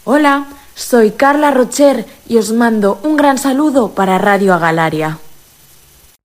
Hola, soy Carla Rocher y os mando un gran saludo para Radio Agalaria.